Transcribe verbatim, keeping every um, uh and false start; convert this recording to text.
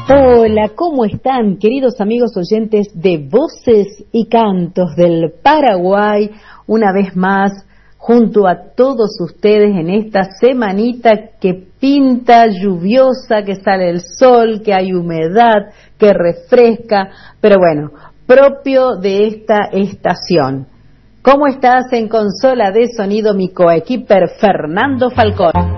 Hola, ¿cómo están, queridos amigos oyentes de Voces y Cantos del Paraguay? Una vez más, junto a todos ustedes en esta semanita que pinta lluviosa, que sale el sol, que hay humedad, que refresca, pero bueno, propio de esta estación. ¿Cómo estás en consola de sonido, mi coequiper Fernando Falcón?